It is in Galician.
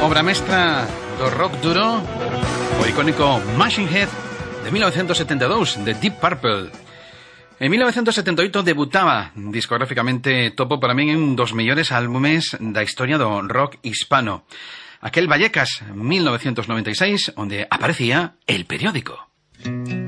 obra mestra do rock duro, o icónico Machine Head de 1972, de Deep Purple. En 1978 debutaba discográficamente Topo, para min en un dos mellores álbumes da historia do rock hispano. Aquel Vallecas 1996, onde aparecía El Periódico.